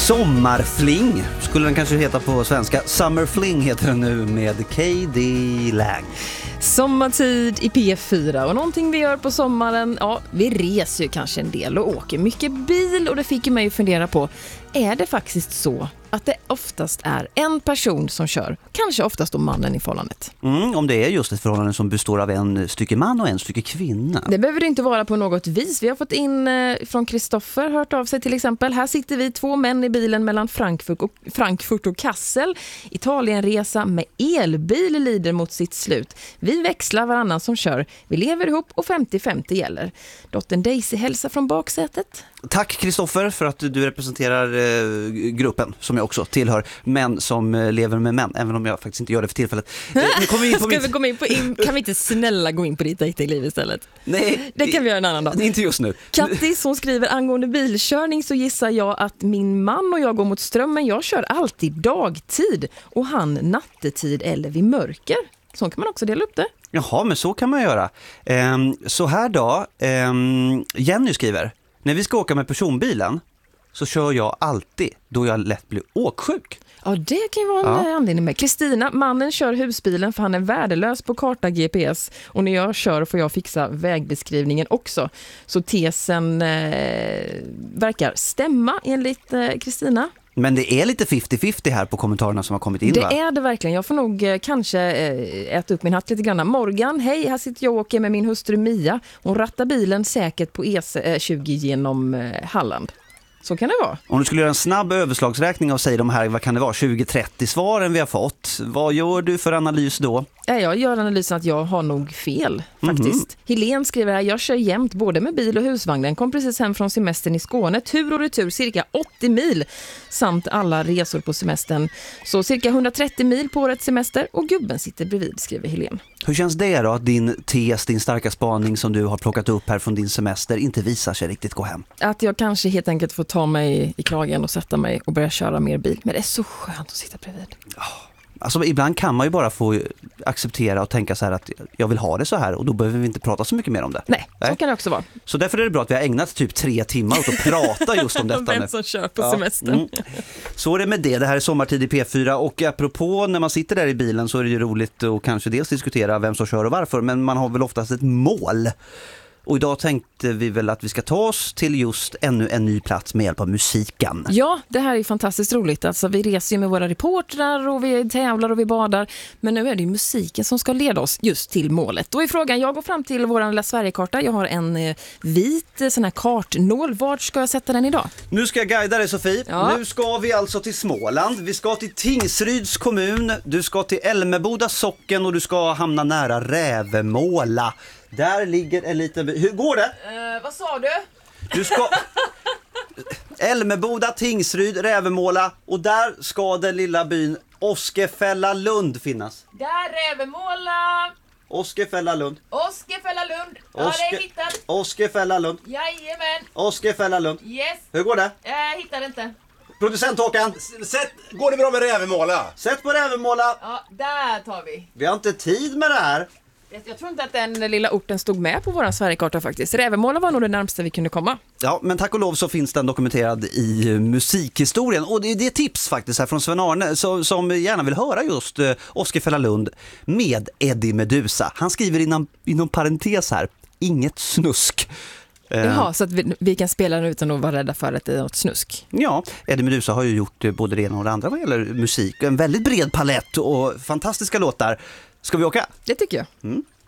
Sommarfling skulle den kanske heta på svenska. Summerfling heter den nu med KD Lang. Sommartid i P4 och någonting vi gör på sommaren, ja, vi reser ju kanske en del och åker mycket bil, och det fick ju mig att fundera på, är det faktiskt så att det oftast är en person som kör, kanske oftast då mannen i förhållandet? Om det är just ett förhållande som består av en stycke man och en stycke kvinna. Det behöver det inte vara på något vis. Vi har fått in från Kristoffer, hört av sig till exempel. Här sitter vi 2 män i bilen mellan Frankfurt och Kassel. Italienresa med elbil lider mot sitt slut. Vi växlar varannan som kör. Vi lever ihop och 50-50 gäller. Dottern Daisy hälsar från baksätet. Tack Kristoffer för att du representerar gruppen som jag också tillhör, män som lever med män, även om jag faktiskt inte gör det för tillfället. Kan vi inte snälla gå in på ditt datingliv istället? Nej. Det kan vi göra en annan dag. Inte just nu. Kattis, hon skriver angående bilkörning, så gissar jag att min man och jag går mot strömmen. Jag kör alltid dagtid och han nattetid eller vid mörker. Så kan man också dela upp det. Jaha, men så kan man göra. Så här då, Jenny skriver: när vi ska åka med personbilen så kör jag alltid då jag lätt blir åksjuk. Ja, det kan ju vara en anledning med. Kristina, mannen kör husbilen för han är värdelös på karta GPS. Och när jag kör får jag fixa vägbeskrivningen också. Så tesen verkar stämma enligt Kristina. Men det är lite 50-50 här på kommentarerna som har kommit in, det va? Det är det verkligen. Jag får nog kanske äta upp min hatt lite grann. Morgan, hej, här sitter jag och åker med min hustru Mia. Hon rattar bilen säkert på E20 genom Halland. Så kan det vara. Om du skulle göra en snabb överslagsräkning och säga de här, vad kan det vara, 20-30 svaren vi har fått. Vad gör du för analys då? Jag gör analysen att jag har nog fel, faktiskt. Helene skriver här: jag kör jämt både med bil och husvagnen. Kom precis hem från semestern i Skåne. Tur och retur cirka 80 mil. Samt alla resor på semestern. Så cirka 130 mil på årets semester. Och gubben sitter bredvid, skriver Helene. Hur känns det då att din tes, din starka spaning som du har plockat upp här från din semester inte visar sig riktigt gå hem? Att jag kanske helt enkelt får ta mig i kragen och sätta mig och börja köra mer bil. Men det är så skönt att sitta bredvid. Alltså ibland kan man ju bara få acceptera och tänka så här att jag vill ha det så här, och då behöver vi inte prata så mycket mer om det. Nej, så kan det också vara. Så därför är det bra att vi har ägnat typ 3 timmar åt att prata just om detta. Vem som kör på semestern. Så är det med det. Det här är Sommartid i P4, och apropå när man sitter där i bilen så är det ju roligt att kanske dels diskutera vem som kör och varför, men man har väl oftast ett mål. Och idag tänkte vi väl att vi ska ta oss till just ännu en ny plats med hjälp av musiken. Ja, det här är fantastiskt roligt. Alltså, vi reser ju med våra reportrar och vi tävlar och vi badar. Men nu är det ju musiken som ska leda oss just till målet. Då är frågan, jag går fram till vår lilla Sverigekarta. Jag har en vit sån här kartnål. Vart ska jag sätta den idag? Nu ska jag guida dig, Sofie. Ja. Nu ska vi alltså till Småland. Vi ska till Tingsryds kommun. Du ska till Älmeboda socken och du ska hamna nära Rävemåla. Där ligger en liten by. Hur går det? Vad sa du? Du ska Älmeboda, Tingsryd, Rävemåla, och där ska den lilla byn Oskefällalund finnas. Där Rävemåla. Oskefällalund. Oskefällalund. Ja, det är hittat. Oskefällalund. Jajamän. Oskefällalund. Yes. Hur går det? Jag hittar inte. Producent Håkan. Går det bra med Rävemåla? Sätt på Rävemåla. Ja, där tar vi. Vi har inte tid med det här. Jag tror inte att den lilla orten stod med på våran Sverigekarta faktiskt. Rävemåla var nog det närmaste vi kunde komma. Ja, men tack och lov så finns den dokumenterad i musikhistorien. Och det är tips faktiskt här från Sven Arne som gärna vill höra just Oskefällalund med Eddie Meduza. Han skriver inom parentes här, inget snusk. Jaha, så att vi kan spela den utan att vara rädda för att det är något snusk. Ja, Eddie Meduza har ju gjort både det ena och det andra vad gäller musik. En väldigt bred palett och fantastiska låtar. Ska vi åka? Det tycker jag.